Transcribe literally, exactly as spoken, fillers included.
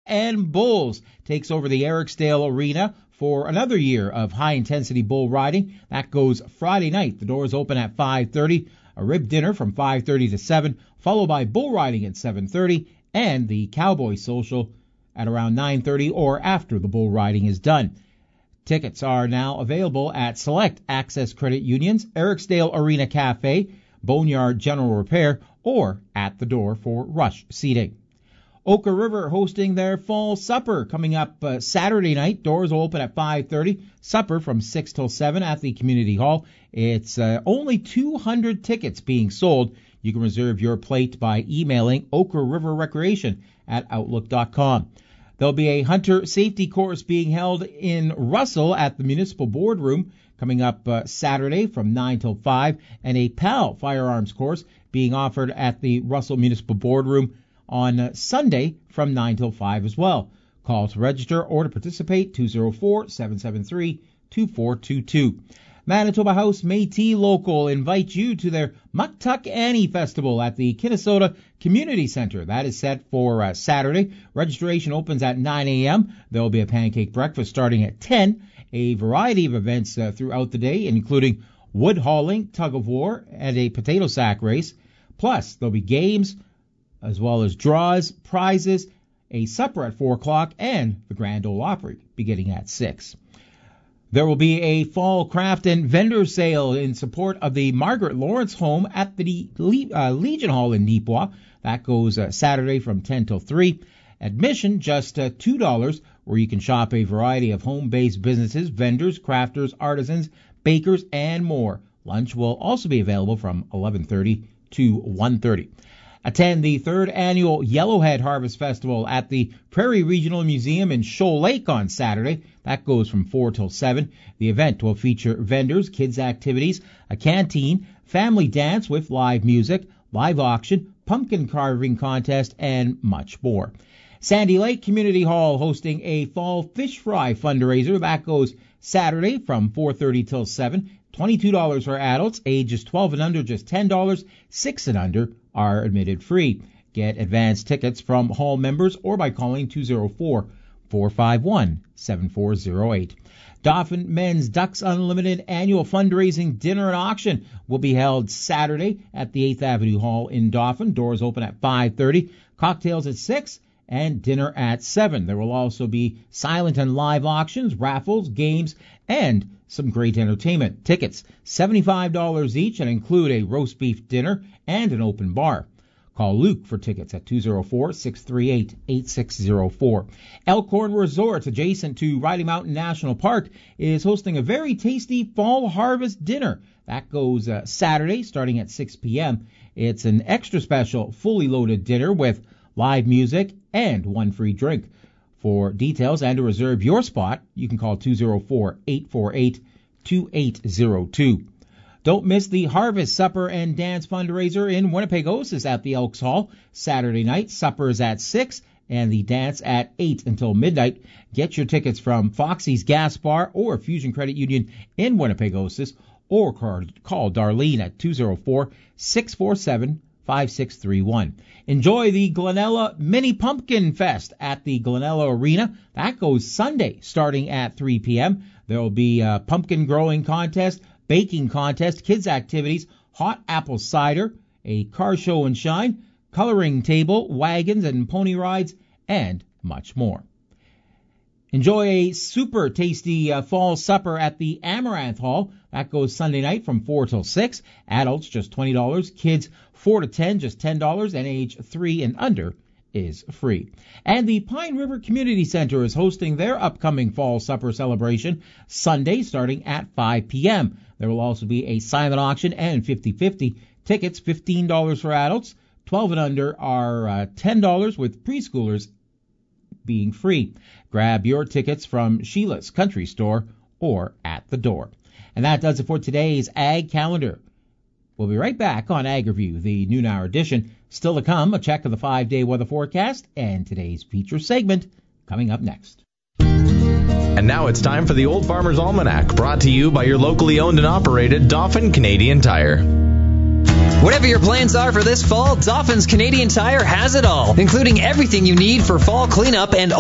and Bulls takes over the Eriksdale Arena for another year of high-intensity bull riding. That goes Friday night. The doors open at five thirty. A rib dinner from five thirty to seven, followed by bull riding at seven thirty, and the Cowboy Social at around nine thirty or after the bull riding is done. Tickets are now available at select Access Credit Unions, Eriksdale Arena Cafe, Boneyard General Repair, or at the door for rush seating. Oka River hosting their fall supper coming up uh, Saturday night. Doors will open at five thirty. Supper from six till seven at the Community Hall. It's uh, only two hundred tickets being sold. You can reserve your plate by emailing Oka River Recreation at outlook dot com. There'll be a hunter safety course being held in Russell at the Municipal Boardroom coming up uh, Saturday from nine till five, and a P A L firearms course being offered at the Russell Municipal Boardroom on uh, Sunday from nine till five as well. Call to register or to participate two oh four, seven seven three, two four two two. Manitoba House Métis Local invites you to their Muktuk Annie Festival at the Kinnesota Community Center. That is set for uh, Saturday. Registration opens at nine a.m. There will be a pancake breakfast starting at ten. A variety of events uh, throughout the day, including wood hauling, tug of war, and a potato sack race. Plus, there'll be games, as well as draws, prizes, a supper at four o'clock, and the Grand Ole Opry beginning at six. There will be a fall craft and vendor sale in support of the Margaret Lawrence home at the Le- uh, Legion Hall in Neepawa. That goes uh, Saturday from ten till three. Admission just uh, two dollars, where you can shop a variety of home-based businesses, vendors, crafters, artisans, bakers, and more. Lunch will also be available from eleven thirty to one thirty. Attend the third annual Yellowhead Harvest Festival at the Prairie Regional Museum in Shoal Lake on Saturday. That goes from four till seven. The event will feature vendors, kids' activities, a canteen, family dance with live music, live auction, pumpkin carving contest, and much more. Sandy Lake Community Hall hosting a fall fish fry fundraiser. That goes Saturday from four thirty till seven. twenty-two dollars for adults, ages twelve and under just ten dollars, six and under are admitted free. Get advance tickets from hall members or by calling two oh four, four five one, seven four oh eight. Dauphin Men's Ducks Unlimited annual fundraising dinner and auction will be held Saturday at the eighth Avenue Hall in Dauphin. Doors open at five thirty, cocktails at six, and dinner at seven. There will also be silent and live auctions, raffles, games, and some great entertainment. Tickets, seventy-five dollars each, and include a roast beef dinner and an open bar. Call Luke for tickets at two oh four, six three eight, eight six oh four. Elkhorn Resorts, adjacent to Riding Mountain National Park, is hosting a very tasty fall harvest dinner. That goes uh, Saturday, starting at six p.m. It's an extra special, fully loaded dinner with live music and one free drink. For details and to reserve your spot, you can call two oh four, eight four eight, two eight oh two. Don't miss the Harvest Supper and Dance fundraiser in Winnipegosis at the Elks Hall. Saturday night, supper is at six and the dance at eight until midnight. Get your tickets from Foxy's Gas Bar or Fusion Credit Union in Winnipegosis, or call Darlene at two oh four, six four seven, five six three one. Enjoy the Glenella Mini Pumpkin Fest at the Glenella Arena. That goes Sunday starting at three p.m. There will be a pumpkin growing contest, baking contest, kids activities, hot apple cider, a car show and shine, coloring table, wagons and pony rides, and much more. Enjoy a super tasty uh, fall supper at the Amaranth Hall. That goes Sunday night from four till six. Adults just twenty dollars. Kids four to ten just ten dollars. And age three and under is free. And the Pine River Community Center is hosting their upcoming fall supper celebration Sunday starting at five p.m. There will also be a silent auction and fifty-fifty. Tickets fifteen dollars for adults. twelve and under are uh, ten dollars, with preschoolers being free. Grab your tickets from Sheila's Country Store or at the door. And that does it for today's Ag Calendar. We'll be right back on Ag Review, the noon hour edition. Still to come, a check of the five-day weather forecast and today's feature segment coming up next. And now it's time for the Old Farmer's Almanac, brought to you by your locally owned and operated Dauphin Canadian Tire. Whatever your plans are for this fall, Dauphin's Canadian Tire has it all, including everything you need for fall cleanup and